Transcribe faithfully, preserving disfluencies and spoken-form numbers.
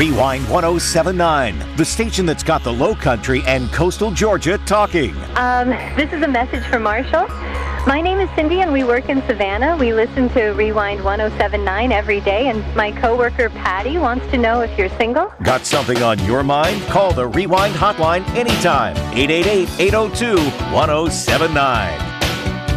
Rewind one oh seven nine, the station that's got the Low Country and coastal Georgia talking. Um, this is a message for Marshall. My name is Cindy and we work in Savannah. We listen to Rewind one oh seven nine every day, and my coworker Patty wants to know if you're single. Got something on your mind? Call the Rewind hotline anytime. eight eight eight, eight oh two, one oh seven nine.